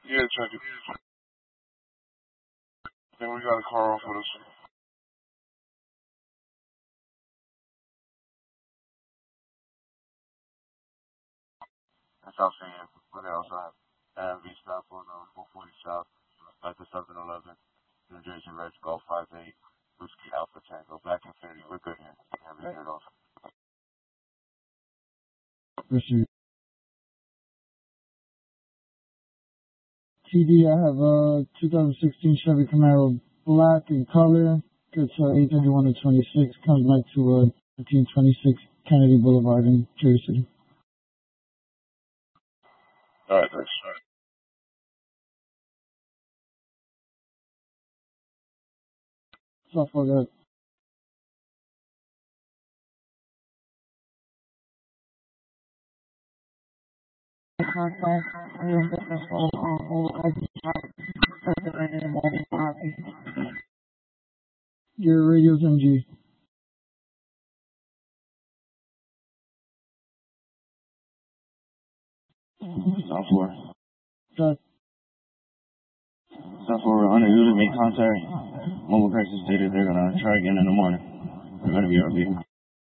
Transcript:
Yeah, check it. Then we got a car off with us. That's outside. Look at outside. V stop on 440 South. Back to 711. New Jersey Reg Golf 58. Whiskey Alpha Tango. Black Infinity. We're good here. Yeah, we get it off. Mr. TD, I have a 2016 Chevy Camaro black in color. Gets 831 to 26. Comes back to 1326 Kennedy Boulevard in Jersey City. All right, thanks. So for that. Your radio's MG. South Florida. That South Florida unusually made contact. Mobile crisis stated they're gonna try again in the morning. They're gonna be our vehicle.